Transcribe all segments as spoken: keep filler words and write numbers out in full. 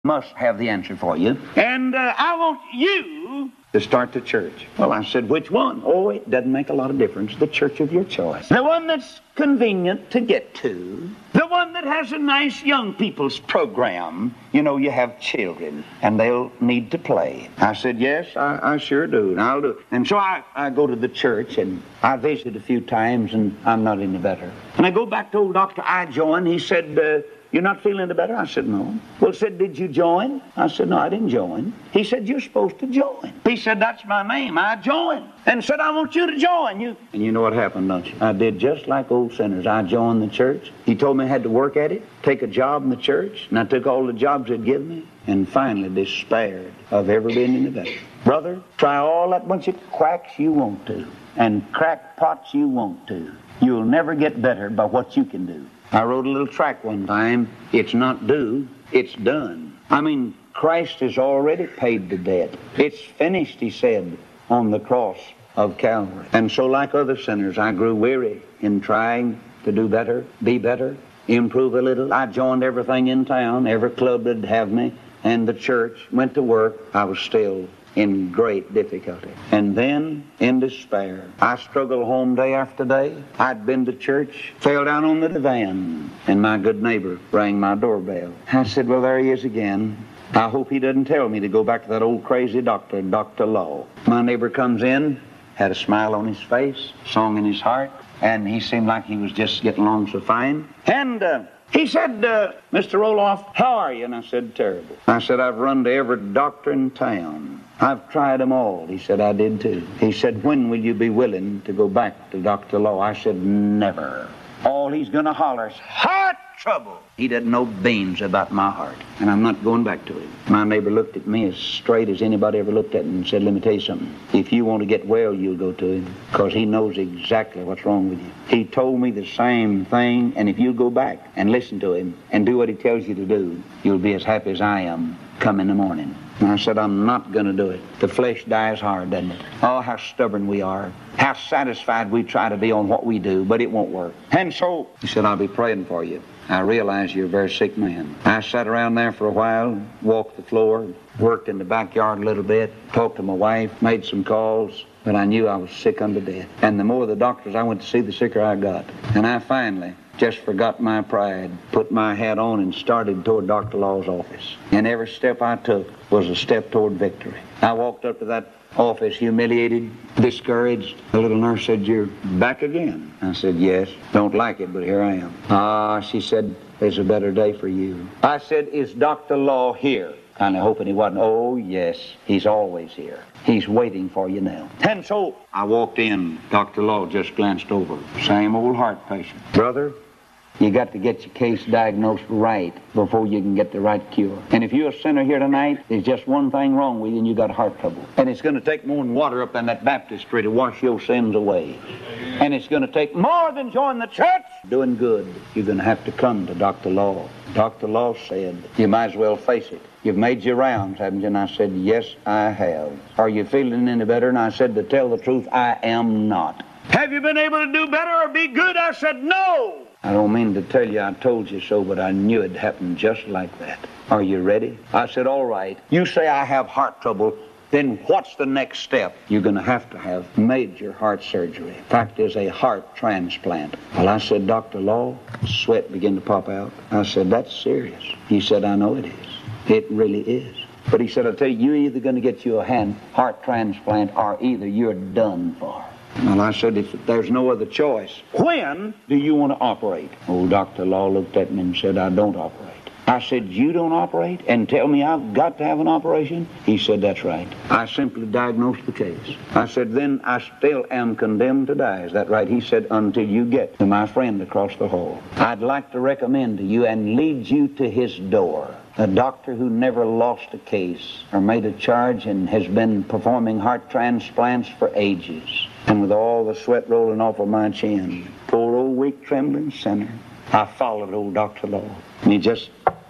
must have the answer for you. And uh, I want you to start the church. Well, I said, which one? Oh, it doesn't make a lot of difference. The church of your choice. The one that's convenient to get to. The one that has a nice young people's program. You know, you have children, and they'll need to play. I said, yes, I, I sure do, and I'll do it. And so I, I go to the church, and I visit a few times, and I'm not any better. And I go back to old Doctor I. Join. He said, uh, you're not feeling any better? I said, no. Well, said, did you join? I said, no, I didn't join. He said, you're supposed to join. He said, that's my name. I joined. And said, I want you to join. You. And you know what happened, don't you? I did just like old sinners. I joined the church. He told me I had to work at it, take a job in the church, and I took all the jobs they'd give me, and finally despaired of ever being any better. Brother, try all that bunch of quacks you want to, and crackpots you want to. You'll never get better by what you can do. I wrote a little tract one time. It's not do, it's done. I mean, Christ has already paid the debt. It's finished, he said, on the cross of Calvary. And so like other sinners, I grew weary in trying to do better, be better, improve a little. I joined everything in town, every club that'd have me, and the church, went to work. I was still in great difficulty. And then, in despair, I struggled home day after day. I'd been to church, fell down on the divan, and my good neighbor rang my doorbell. I said, well, there he is again. I hope he doesn't tell me to go back to that old crazy doctor, Doctor Law. My neighbor comes in, had a smile on his face, song in his heart, and he seemed like he was just getting along so fine. And uh, he said, uh, Mister Roloff, how are you? And I said, terrible. I said, I've run to every doctor in town. I've tried them all. He said, I did too. He said, when will you be willing to go back to Doctor Law? I said, never. All he's going to holler is, heart trouble. He doesn't know beans about my heart, and I'm not going back to him. My neighbor looked at me as straight as anybody ever looked at him and said, let me tell you something. If you want to get well, you'll go to him, because he knows exactly what's wrong with you. He told me the same thing, and if you go back and listen to him and do what he tells you to do, you'll be as happy as I am come in the morning. And I said, I'm not going to do it. The flesh dies hard, doesn't it? Oh, how stubborn we are. How satisfied we try to be on what we do, but it won't work. And so he said, I'll be praying for you. I realize you're a very sick man. I sat around there for a while, walked the floor, worked in the backyard a little bit, talked to my wife, made some calls, but I knew I was sick unto death. And the more the doctors I went to see, the sicker I got. And I finally just forgot my pride, put my hat on, and started toward Doctor Law's office. And every step I took was a step toward victory. I walked up to that office humiliated, discouraged. The little nurse said, you're back again. I said, yes. Don't like it, but here I am. Ah, she said, there's a better day for you. I said, is Doctor Law here? Kind of hoping he wasn't. Oh, yes, he's always here. He's waiting for you now. And so I walked in. Doctor Law just glanced over. Same old heart patient. Brother, you got to get your case diagnosed right before you can get the right cure. And if you're a sinner here tonight, there's just one thing wrong with you, and you got heart trouble. And it's going to take more than water up in that baptistry to wash your sins away. And it's going to take more than join the church. Doing good, you're going to have to come to Doctor Law. Doctor Law said, you might as well face it. You've made your rounds, haven't you? And I said, yes, I have. Are you feeling any better? And I said, to tell the truth, I am not. Have you been able to do better or be good? I said, no. I don't mean to tell you I told you so, but I knew it'd happen just like that. Are you ready? I said, all right. You say I have heart trouble, then what's the next step? You're going to have to have major heart surgery. In fact, there's a heart transplant. Well, I said, Doctor Law, sweat began to pop out. I said, that's serious. He said, I know it is. It really is. But he said, I'll tell you, you're either going to get you a hand heart transplant or either you're done for. Well, I said, if there's no other choice, when do you want to operate? Old Doctor Law looked at me and said, I don't operate. I said, you don't operate and tell me I've got to have an operation? He said, that's right. I simply diagnosed the case. I said, then I still am condemned to die. Is that right? He said, until you get to my friend across the hall. I'd like to recommend to you and lead you to his door. A doctor who never lost a case or made a charge and has been performing heart transplants for ages. And with all the sweat rolling off of my chin, poor old weak trembling sinner, I followed old Doctor Law. And he just,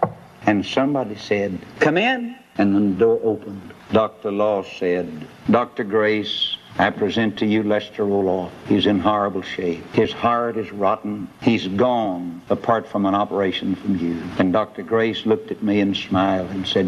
and somebody said, come in. And then the door opened. Doctor Law said, Doctor Grace, I present to you Lester Roloff. He's in horrible shape. His heart is rotten. He's gone apart from an operation from you. And Doctor Grace looked at me and smiled and said,